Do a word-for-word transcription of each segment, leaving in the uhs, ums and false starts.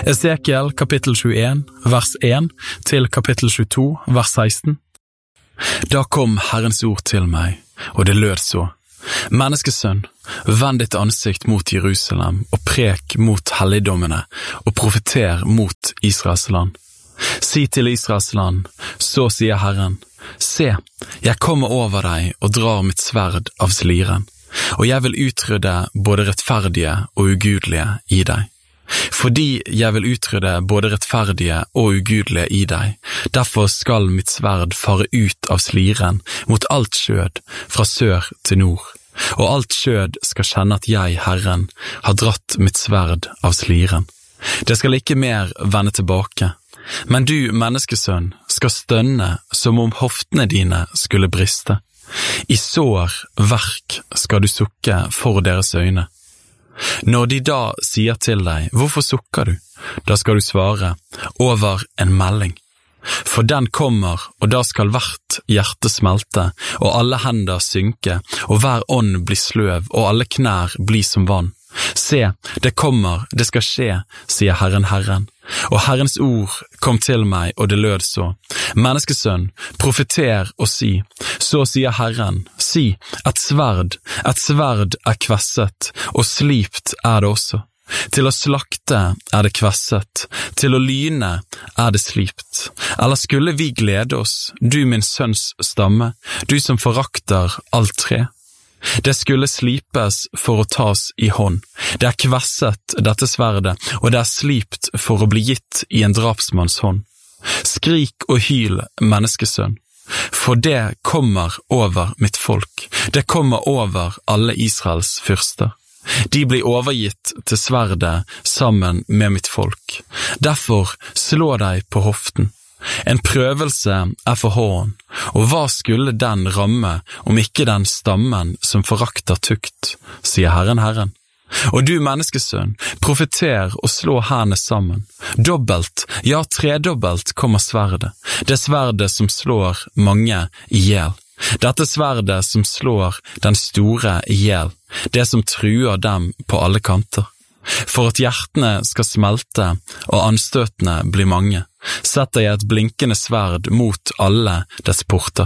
Esekiel kapittel tjueen, vers én til kapittel tjueto, vers seksten. Da kom Herrens ord til meg, og det lød så: Menneskesønn, vend ditt ansikt mot Jerusalem, og prek mot helligdommene, og profeter mot Israels land. Si til Israels land, så sier Herren: Se, jeg kommer over deg og drar mitt sverd av sliren, og jeg vil utrydde både rettferdige og ugudelige i deg. Fordi jeg vil utrydde både rettferdige og ugudelige i deg, derfor skal mitt sverd fare ut av sliren mot alt skjød fra sør til nord, og alt skjød skal kjenne at jeg, Herren, har dratt mitt sverd av sliren. Det skal ikke mer vende tilbake, men du, menneskesønn, skal stønne som om hoftene dine skulle briste. I sår verk skal du sukke for deres øyne. Når de da sier til deg, hvorfor sukker du? Da skal du svare, over en melding. For den kommer, og da skal hvert hjerte smelte, og alle hender synke, og hver ånd bli sløv, og alle knær bli som vann. Se, det kommer, det skal skje, sier Herren Herren. Og Herrens ord kom til meg, og det lød så: Menneskesønn, profeter og si, så sier Herren, si, et sverd, et sverd er kvesset, og slipt er det også. Til å slakte er det kvesset, til å lyne er det slipt. Eller skulle vi glede oss, du min sønns stamme, du som forakter alt tre? Det skulle slipes for å tas i hånd. Det er kvesset, dette sverdet, og det er slipt for å bli gitt i en drapsmanns hånd. Skrik og hyl, menneskesønn, for det kommer over mitt folk. Det kommer over alle Israels fyrster. De blir overgitt til sverdet sammen med mitt folk. Derfor slå deg på hoften. En prøvelse er for hård, og hva skulle den ramme om ikke den stammen som forakter tukt, sier Herren Herren. Og du, menneskesønn, profeter og slå hendene sammen. Dobbelt, ja tredobbelt kommer sverdet, det sverdet som slår mange ihjel. Dette sverdet som slår den store ihjel, det som truer dem på alle kanter. For at hjertene skal smelte og anstøtene blir mange, setter jeg et blinkende sverd mot alle dets porter.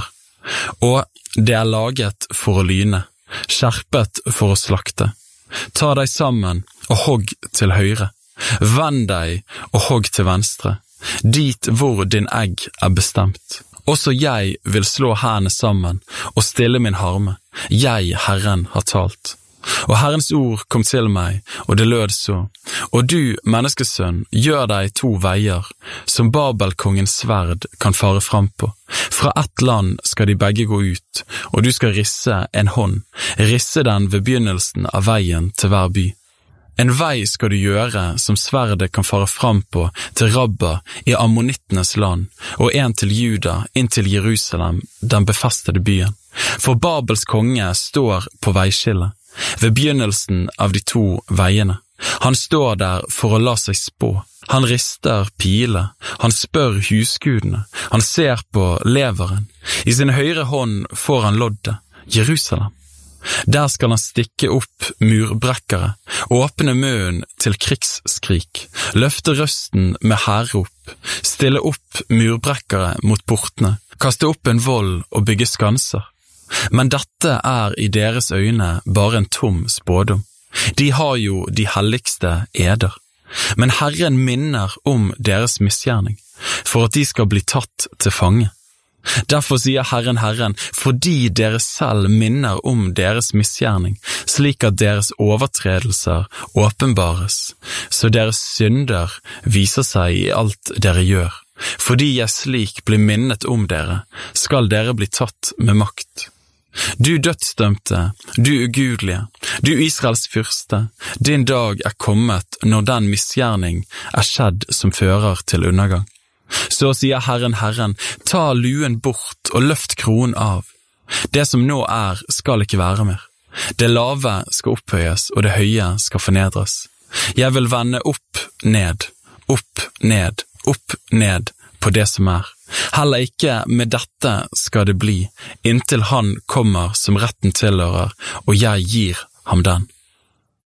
Og det er laget for å lyne, skjerpet for å slakte. Ta deg sammen og hogg til høyre, vend deg og hogg til venstre, dit hvor din egg er bestemt. Også jeg vil slå hendene sammen og stille min harme. Jeg, Herren, har talt. Og Herrens ord kom til meg, og det lød så: Og du, menneskesønn, gjør deg to veier, som Babelkongens sverd kan fare fram på. Fra ett land skal de begge gå ut, og du skal risse en hånd, risse den ved begynnelsen av veien til hver by. En vei skal du gjøre som sverdet kan fare fram på til Rabba i ammonittenes land, og en til Juda inn til Jerusalem, den befestede byen. For Babels konge står på veiskillet, ved begynnelsen av de to veiene. Han står der for å la seg spå. Han rister pile, han spør husgudene, han ser på leveren. I sin høyre hånd får han loddet, Jerusalem. Der skal han stikke opp murbrekkere, åpne munnen til krigsskrik, løfte røsten med hærrop, stille opp murbrekkere mot portene, kaste opp en vold og bygge skanser. Men dette er i deres øyne bare en tom spådom. De har jo de helligste eder. Men Herren minner om deres misgjerning, for at de skal bli tatt til fange. Derfor sier Herren Herren, fordi dere selv minner om deres misgjerning, slik at deres overtredelser åpenbares, så deres synder viser seg i alt dere gjør. Fordi jeg slik blir minnet om dere, skal dere bli tatt med makt. Du dødsdømte, du ugudelige, du Israels fyrste, din dag er kommet når den misgjerning er skjedd som fører til undergang. Så sier Herren Herren, ta luen bort og løft kronen av. Det som nå er skal ikke være mer. Det lave skal opphøyes og det høye skal fornedres. Jeg vil vende opp, ned, opp, ned, opp, ned på det som er. Heller ikke med dette skal det bli, inntil han kommer som retten tilhører, og jeg gir ham den.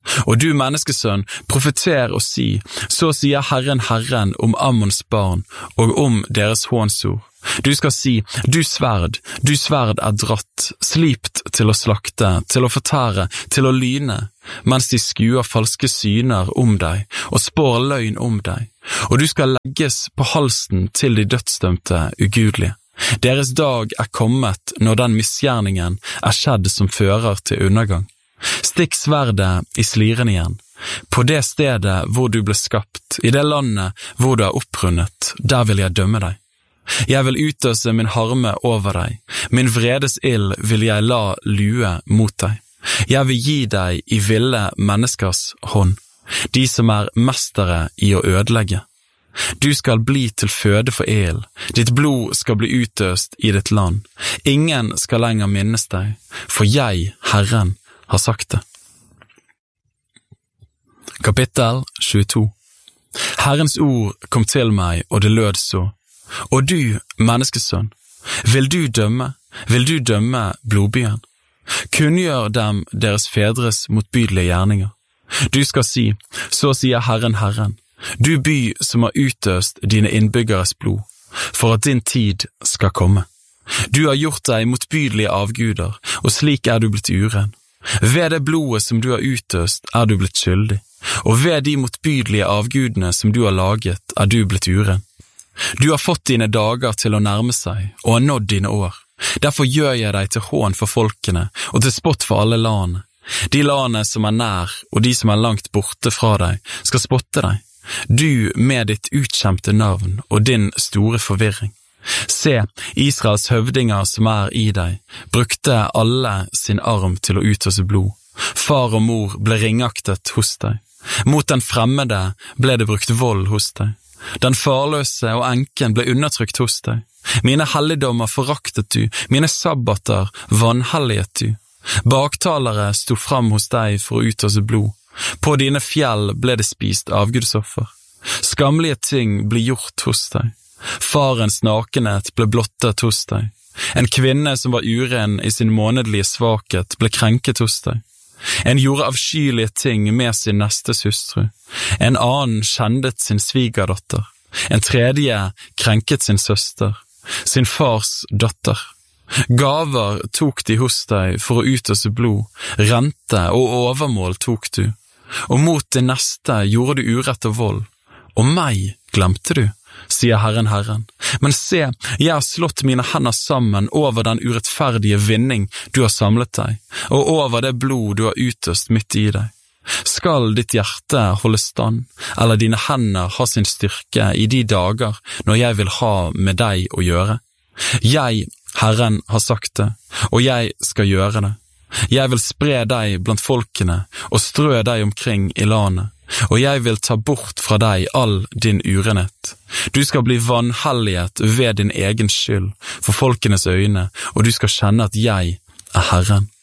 Og du, menneskesønn, profeter og si, så sier Herren Herren om Ammons barn og om deres hånsord. Du skal si, du sverd, du sverd er dratt, slipt til å slakte, til å fortære, til å lyne, mens de skuer falske syner om deg og spår løgn om deg. Og du skal legges på halsen til de dødsdømte ugudelige. Deres dag er kommet når den misgjerningen er skjedd som fører til undergang. Stikk sverdet i sliren igjen. På det stedet hvor du ble skapt, i det landet hvor du er opprunnet, der vil jeg dømme deg. Jeg vil utøse min harme over deg, min vredes ild vil jeg la lue mot deg. Jeg vil gi deg i ville menneskers hånd, de som er mestere i å ødelegge. Du skal bli til føde for ild, ditt blod skal bli utøst i ditt land. Ingen skal lenger minnes deg, for jeg, Herren, har sagt det. Kapittel tjueto. Herrens ord kom til meg, og det lød så. Og du, menneskesønn, vil du dømme, vil du dømme blodbyen? Kunngjør dem deres fedres motbydelige gjerninger. Du skal si, så sier Herren Herren, du by som har utøst dine innbyggeres blod, for at din tid skal komme. Du har gjort deg motbydelige avguder, og slik er du blitt uren. Ved det blodet som du har utøst er du blitt skyldig, og ved de motbydelige avgudene som du har laget er du blitt uren. Du har fått dine dager til å nærme seg, og har nådd dine år. Derfor gjør jeg deg til hån for folkene, og til spott for alle landene. De landene som er nær, og de som er langt borte fra deg, skal spotte deg. Du med ditt utkjempte navn og din store forvirring. Se, Israels høvdinger som er i deg, brukte alle sin arm til å utøse blod. Far og mor ble ringaktet hos deg. Mot den fremmede ble det brukt vold hos deg. Den farløse og enken ble undertrykt hos deg. Mine helligdommer foraktet du, mine sabbater vanhelliget du. Baktalere sto fram hos deg for å utøse blod. På dine fjell ble det spist avgudsoffer. Skamlige ting ble gjort hos deg. Farens nakenhet ble blottet hos deg. En kvinne som var uren i sin månedlige svakhet ble krenket hos deg. En gjorde avskyelige ting med sin nestes hustru. En annen skjendet sin svigerdatter. En tredje krenket sin søster, sin fars datter. Gaver tok de hos deg for å utøse blod, rente og overmål tok du. Og mot din neste gjorde du urett og vold. Og meg glemte du, sier Herren Herren. Men se, jeg har slått mine hender sammen over den urettferdige vinning du har samlet deg, og over det blod du har utøst midt i deg. Skal ditt hjerte holde stand, eller dine hender ha sin styrke i de dager når jeg vil ha med deg å gjøre? Jeg, Herren, har sagt det, og jeg skal gjøre det. Jeg vil spre deg blant folkene og strø deg omkring i landet, og jeg vil ta bort fra deg all din urenhet. Du skal bli vanhelliget ved din egen skyld for folkenes øyne, og du skal kjenne at jeg er Herren.